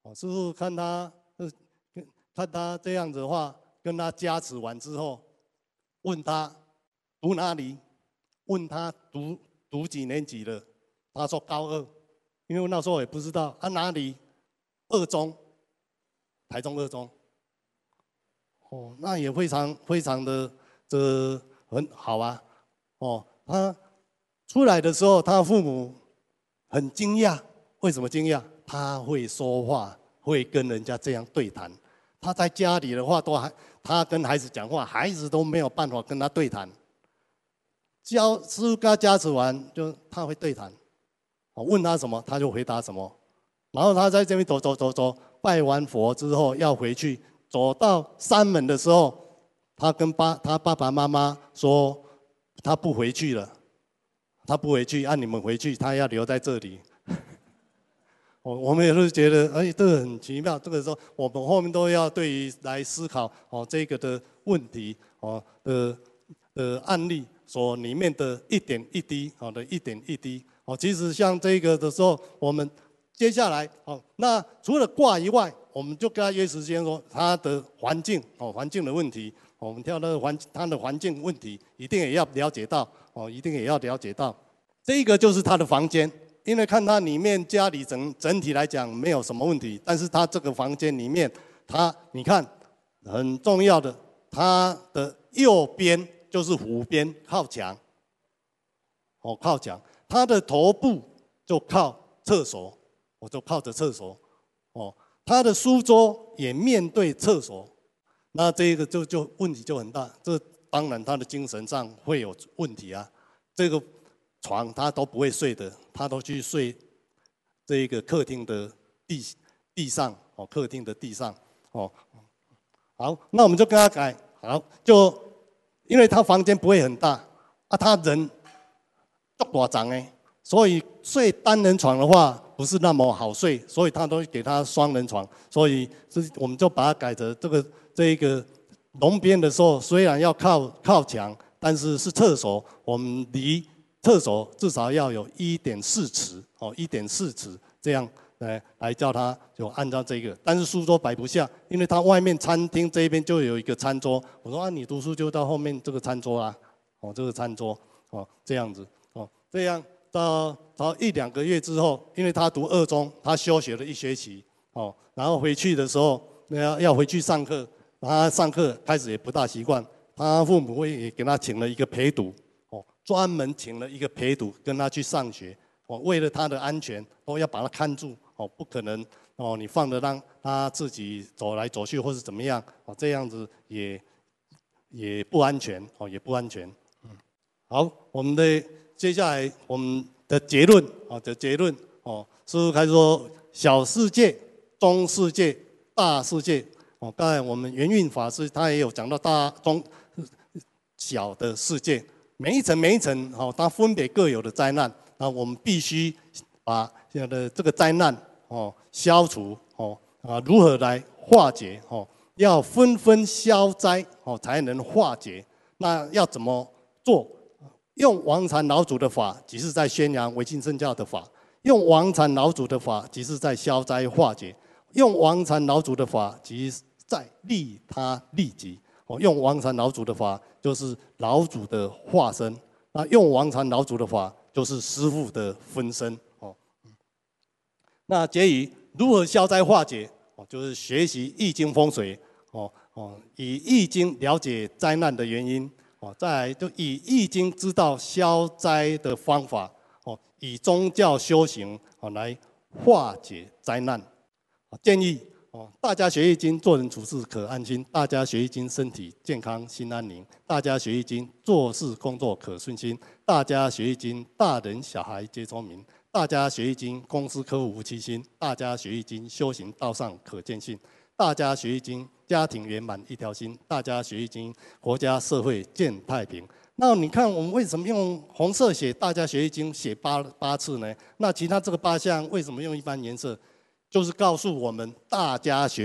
师父看他这样子的话，跟他加持完之后，问他读哪里，问他读几年级了，他说高二，因为那时候也不知道啊哪里，二中，台中二中。那也非常的很好啊。他出来的时候，他父母很惊讶，为什么惊讶？他会说话，会跟人家这样对谈。他在家里的话，他跟孩子讲话，孩子都没有办法跟他对谈。师父跟他加持完，他会对谈。问他什么，他就回答什么。然后他在这边走，拜完佛之后要回去，走到山门的时候，他跟他爸爸妈妈说，他不回去了，他不回去，你们回去，他要留在这里。我们也是觉得，这个很奇妙。这个时候，我们后面都要对于来思考这个的问题的案例所里面的一点一滴的一点一滴。其实像这个的时候，我们接下来那除了卦以外，我们就跟他约时间说他的环境环境的问题，我们挑他的环境问题，一定也要了解到一定也要了解到。这个就是他的房间。因为看他里面家里整体来讲没有什么问题，但是他这个房间里面，你看很重要的，他的右边就是湖边靠墙，靠墙，他的头部就靠厕所，就靠着厕所，他的书桌也面对厕所，那这个就问题就很大，这当然他的精神上会有问题啊，这个。床他都不会睡的，他都去睡这个客厅的地上，客厅的地上，好，那我们就跟他改，好，因为他房间不会很大，他人足大张哎，所以睡单人床的话不是那么好睡，所以他都给他双人床，所以我们就把它改成这个龙边的时候，虽然要靠墙，但是厕所，我们离厕所至少要有1.4尺，1.4尺这样来叫他就按照这个，但是书桌摆不下，因为他外面餐厅这边就有一个餐桌。我说你读书就到后面这个餐桌啊，这个餐桌这样子这样到1-2个月之后，因为他读二中，他休学了1学期然后回去的时候要回去上课，他上课开始也不大习惯，他父母也给他请了一个陪读。专门请了一个陪读跟他去上学，为了他的安全，都要把他看住，不可能你放着让他自己走来走去或是怎么样，这样子也不安全，也不安全。好，接下来我们的结论师父开始说小世界、中世界、大世界。刚才我们圆运法师他也有讲到大、中、小的世界。每一层，它分别各有的灾难，我们必须把这个灾难消除，如何来化解？要纷消灾，才能化解。那要怎么做？用王禅老祖的法，即是在宣扬唯心圣教的法；用王禅老祖的法，即是在消灾化解；用王禅老祖的法，即是在利他利己。用王禅老祖的法，就是老祖的化身；那用王禅老祖的法，就是师父的分身。那结语如何消灾化解？就是学习易经风水，以易经了解灾难的原因，再来就以易经知道消灾的方法，以宗教修行来化解灾难。建议。大家学易经，做人处事可安心；大家学易经，身体健康心安宁；大家学易经，做事工作可顺心；大家学易经，大人小孩皆聪明；大家学易经，公司客户无欺心；大家学易经，修行道上可见性；大家学易经，家庭圆满一条心；大家学易经，国家社会见太平。那你看我们为什么用红色写大家学易经写八次呢？那其他这个8项为什么用一般颜色？就是告诉我们大家学